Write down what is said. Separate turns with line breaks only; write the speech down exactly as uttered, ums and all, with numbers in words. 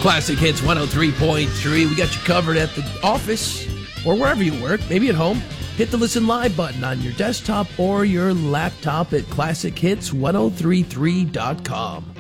Classic Hits one oh three point three. We got you covered at the office or wherever you work, maybe at home. Hit the Listen Live button on your desktop or your laptop at classic hits ten thirty-three dot com.